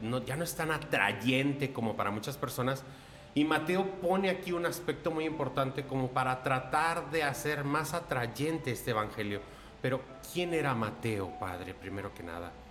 ya no es tan atrayente como para muchas personas. Y Mateo pone aquí un aspecto muy importante como para tratar de hacer más atrayente este evangelio. Pero, ¿quién era Mateo, Padre, primero que nada?